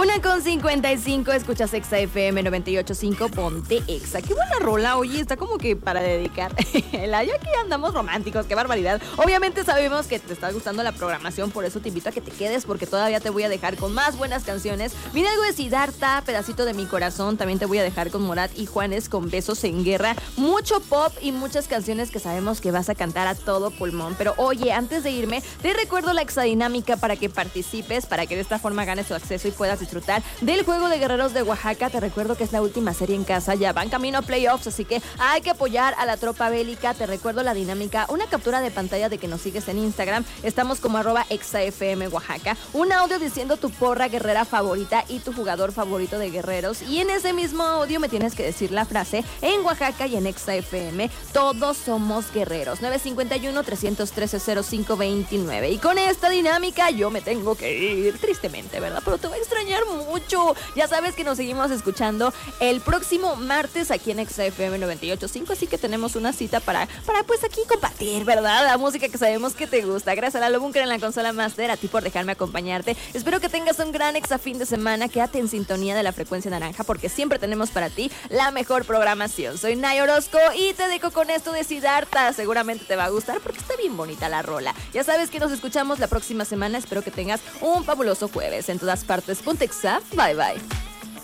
1:55, escuchas Exa FM 98.5, ponte Exa. Qué buena rola, oye, está como que para dedicar. Ya aquí andamos románticos, qué barbaridad. Obviamente sabemos que te está gustando la programación, por eso te invito a que te quedes, porque todavía te voy a dejar con más buenas canciones. Viene algo de Siddhartha, Pedacito de mi corazón, también te voy a dejar con Morat y Juanes con Besos en Guerra. Mucho pop y muchas canciones que sabemos que vas a cantar a todo pulmón. Pero oye, antes de irme, te recuerdo la exadinámica para que participes, para que de esta forma ganes tu acceso y puedas disfrutar del juego de Guerreros de Oaxaca. Te recuerdo que es la última serie en casa, ya van camino a playoffs, así que hay que apoyar a la tropa bélica. Te recuerdo la dinámica, una captura de pantalla de que nos sigues en Instagram, estamos como @exafm Oaxaca, un audio diciendo tu porra guerrera favorita y tu jugador favorito de Guerreros, y en ese mismo audio me tienes que decir la frase en Oaxaca y en ExaFM, todos somos guerreros. 951-313-0529. Y con esta dinámica yo me tengo que ir, tristemente, ¿verdad? Pero te voy a extrañar mucho. Ya sabes que nos seguimos escuchando el próximo martes aquí en ExaFM 98.5, así que tenemos una cita para pues aquí compartir, ¿verdad? La música que sabemos que te gusta. Gracias a Lalo Bunker en la consola Master, a ti por dejarme acompañarte. Espero que tengas un gran Exa fin de semana. Quédate en sintonía de la frecuencia naranja, porque siempre tenemos para ti la mejor programación. Soy Nay Orozco y te dejo con esto de Siddhartha. Seguramente te va a gustar porque está bien bonita la rola. Ya sabes que nos escuchamos la próxima semana. Espero que tengas un fabuloso jueves. En todas partes, ponte Exa. Bye bye.